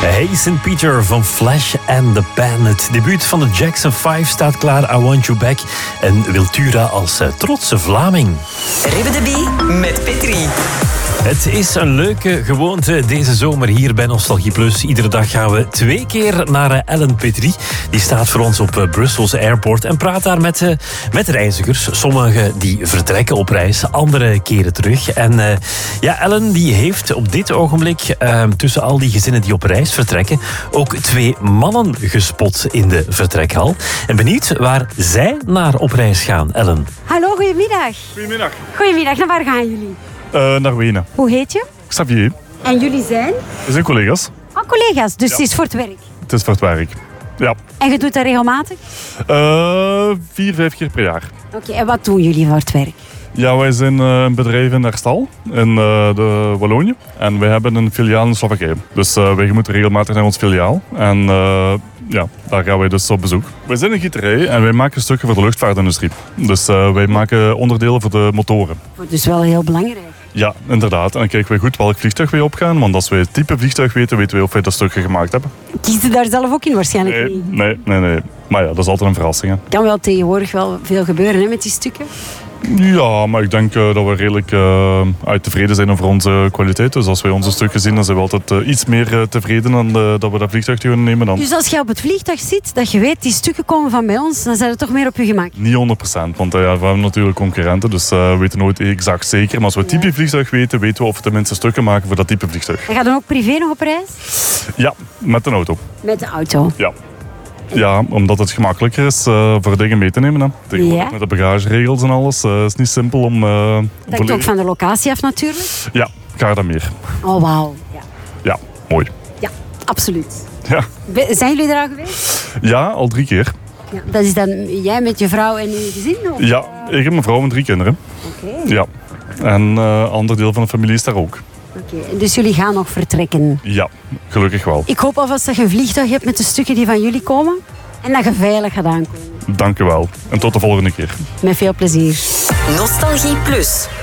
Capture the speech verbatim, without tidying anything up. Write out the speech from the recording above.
Hey Saint Peter van Flash and the Pan. Het debuut van de Jackson vijf staat klaar, I Want You Back. En Wiltura als uh, trotse Vlaming. Ribbe de Bie met Petri. Het is een leuke gewoonte deze zomer hier bij Nostalgie Plus. Iedere dag gaan we twee keer naar uh, Ellen Petri. Die staat voor ons op uh, Brussels Airport en praat daar met, uh, met reizigers. Sommigen die vertrekken op reis, andere keren terug. En uh, ja, Ellen die heeft op dit ogenblik uh, tussen al die gezinnen die op reis vertrekken ook twee mannen gespot in de vertrekhal. En benieuwd waar zij naar op reis gaan, Ellen. Hallo, goedemiddag. Goedemiddag. Goedemiddag, naar waar gaan jullie? Uh, naar Wenen. Hoe heet je? Xavier. En jullie zijn? We zijn collega's. Oh, collega's, dus Ja. het is voor het werk. Het is voor het werk. Ja. En je doet dat regelmatig? Uh, vier, vijf keer per jaar. Oké, en wat doen jullie voor het werk? Ja, wij zijn uh, een bedrijf in Herstal, in uh, de Wallonië. En wij hebben een filiaal in Slowakije. Dus uh, wij moeten regelmatig naar ons filiaal. En uh, ja, daar gaan wij dus op bezoek. Wij zijn een gieterij en wij maken stukken voor de luchtvaartindustrie. Dus uh, wij maken onderdelen voor de motoren. Dus wel heel belangrijk. Ja, inderdaad. En dan kijken wij goed welk vliegtuig wij opgaan. Want als wij het type vliegtuig weten, weten wij of wij dat stukje gemaakt hebben. Kies je daar zelf ook in waarschijnlijk Nee, niet? nee, nee, nee. Maar ja, dat is altijd een verrassing. Hè. Kan wel tegenwoordig wel veel gebeuren hè, met die stukken. Ja, maar ik denk uh, dat we redelijk uh, uit tevreden zijn over onze kwaliteit. Dus als wij onze stukken zien, dan zijn we altijd uh, iets meer uh, tevreden dan uh, dat we dat vliegtuig kunnen nemen dan. Dus als je op het vliegtuig zit, dat je weet, die stukken komen van bij ons, dan zijn we toch meer op je gemak. Niet honderd procent, want uh, ja, we hebben natuurlijk concurrenten, dus uh, we weten nooit exact zeker. Maar als we het type vliegtuig weten, weten we of we tenminste stukken maken voor dat type vliegtuig. En ga dan ook privé nog op reis? Ja, met een auto. Met de auto. Ja. Ja, omdat het gemakkelijker is uh, voor dingen mee te nemen. Hè. Tegenwoordig Ja. met de bagageregels en alles. Het uh, is niet simpel om... Uh, Dat hangt volledig... ook van de locatie af natuurlijk. Ja, Gardameer. Oh, wauw. Ja. Ja, mooi. Ja, absoluut. Ja. Be- Zijn jullie er al geweest? Ja, al drie keer. Ja. Dat is dan jij met je vrouw en je gezin? Of? Ja, ik heb mijn vrouw en drie kinderen. Oké. Ja. En een uh, ander deel van de familie is daar ook. Oké, dus jullie gaan nog vertrekken. Ja, gelukkig wel. Ik hoop alvast dat je een vliegtuig hebt met de stukken die van jullie komen. En dat je veilig gaat aankomen. Dank u wel. En tot de volgende keer. Met veel plezier. Nostalgie Plus.